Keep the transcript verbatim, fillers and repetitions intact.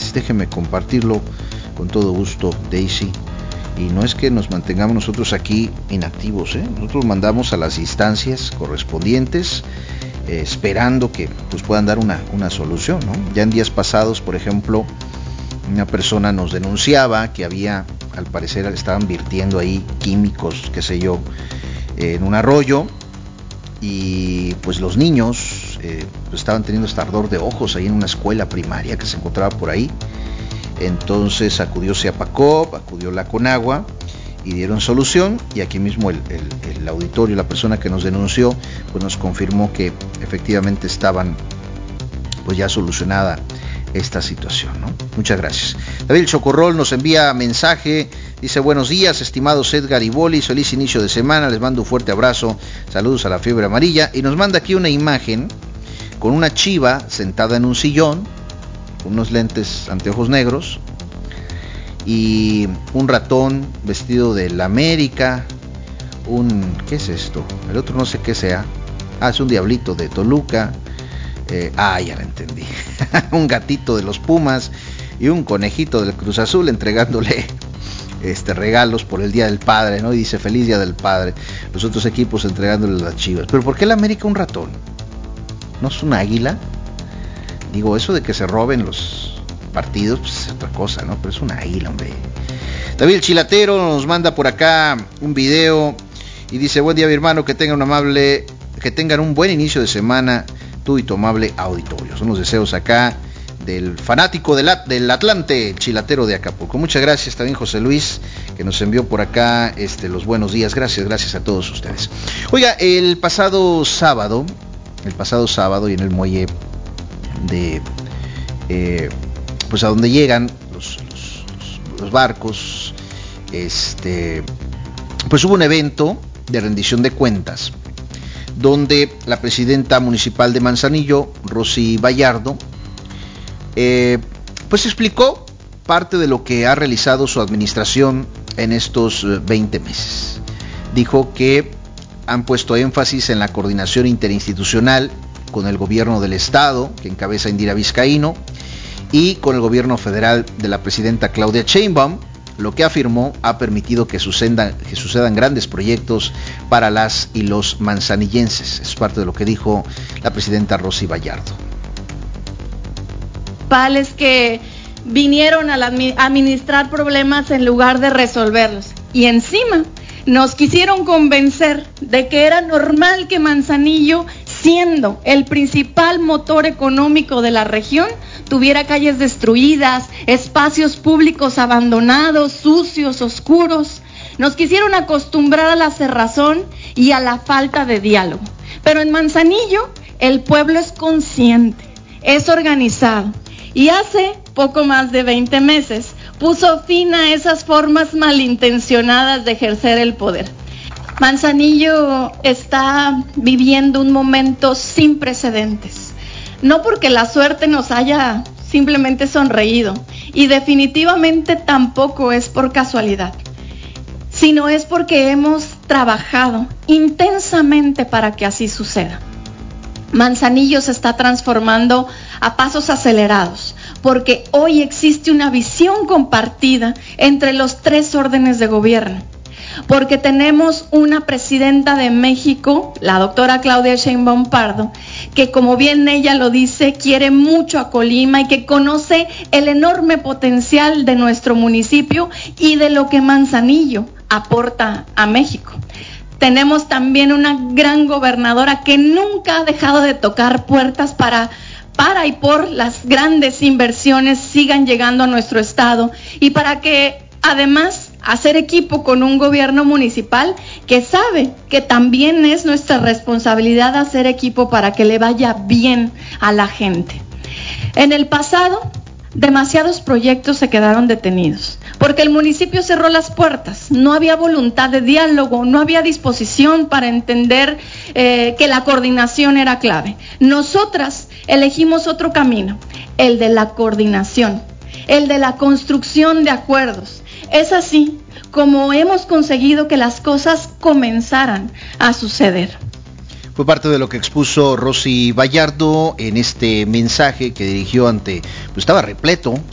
incidentes. Déjeme compartirlo con todo gusto, Daisy. Y no es que nos mantengamos nosotros aquí inactivos, ¿eh? Nosotros mandamos a las instancias correspondientes, eh, esperando que pues, puedan dar una, una solución, ¿no? Ya en días pasados, por ejemplo, una persona nos denunciaba que había, al parecer, estaban vertiendo ahí químicos, qué sé yo, eh, en un arroyo, y pues los niños eh, pues, estaban teniendo este ardor de ojos ahí en una escuela primaria que se encontraba por ahí. Entonces acudió Seapacop, acudió la Conagua y dieron solución, y aquí mismo el, el, el auditorio, la persona que nos denunció, pues nos confirmó que efectivamente estaban pues ya solucionada esta situación, ¿no? Muchas gracias. David Chocorrol nos envía mensaje, dice: buenos días, estimados Edgar y Boli, feliz inicio de semana, les mando un fuerte abrazo, saludos a la fiebre amarilla, y nos manda aquí una imagen con una chiva sentada en un sillón, con unos lentes anteojos negros, y un ratón vestido de la América, un, ¿qué es esto? El otro no sé qué sea, ah, es un diablito de Toluca, eh, ah, ya lo entendí, un gatito de los Pumas y un conejito del Cruz Azul entregándole este regalos por el Día del Padre, ¿no? Y dice: feliz Día del Padre, los otros equipos entregándole las chivas. Pero ¿por qué la América un ratón? ¿No es un águila? Digo, eso de que se roben los partidos, pues es otra cosa, ¿no? Pero es una águila, hombre. David el Chilatero nos manda por acá un video y dice: buen día, mi hermano, que tengan un amable, que tengan un buen inicio de semana, tú y tu amable auditorio. Son los deseos acá del fanático del, del Atlante, el Chilatero de Acapulco. Muchas gracias también José Luis, que nos envió por acá este, los buenos días. Gracias, gracias a todos ustedes. Oiga, el pasado sábado, el pasado sábado y en el muelle de eh, pues a donde llegan los, los, los barcos, este pues hubo un evento de rendición de cuentas donde la presidenta municipal de Manzanillo, Rosy Vallardo, eh, pues explicó parte de lo que ha realizado su administración en estos veinte meses. Dijo que han puesto énfasis en la coordinación interinstitucional con el gobierno del estado, que encabeza Indira Vizcaíno, y con el gobierno federal de la presidenta Claudia Sheinbaum, lo que afirmó ha permitido que sucedan, que sucedan grandes proyectos para las y los manzanillenses. Es parte de lo que dijo la presidenta Rosy Vallardo. Pales que vinieron a administrar problemas en lugar de resolverlos, y encima nos quisieron convencer de que era normal que Manzanillo, siendo el principal motor económico de la región, tuviera calles destruidas, espacios públicos abandonados, sucios, oscuros. Nos quisieron acostumbrar a la cerrazón y a la falta de diálogo. Pero en Manzanillo el pueblo es consciente, es organizado, y hace poco más de veinte meses puso fin a esas formas malintencionadas de ejercer el poder. Manzanillo está viviendo un momento sin precedentes, no porque la suerte nos haya simplemente sonreído, y definitivamente tampoco es por casualidad, sino es porque hemos trabajado intensamente para que así suceda. Manzanillo se está transformando a pasos acelerados, porque hoy existe una visión compartida entre los tres órdenes de gobierno, porque tenemos una presidenta de México, la doctora Claudia Sheinbaum Pardo, que, como bien ella lo dice, quiere mucho a Colima y que conoce el enorme potencial de nuestro municipio y de lo que Manzanillo aporta a México. Tenemos también una gran gobernadora que nunca ha dejado de tocar puertas para para y por las grandes inversiones sigan llegando a nuestro estado, y para que además hacer equipo con un gobierno municipal que sabe que también es nuestra responsabilidad hacer equipo para que le vaya bien a la gente. En el pasado, demasiados proyectos se quedaron detenidos porque el municipio cerró las puertas, no había voluntad de diálogo, no había disposición para entender eh, que la coordinación era clave. Nosotras elegimos otro camino, el de la coordinación, el de la construcción de acuerdos. Es así como hemos conseguido que las cosas comenzaran a suceder. Fue parte de lo que expuso Rosy Vallardo en este mensaje que dirigió ante, pues estaba repleto,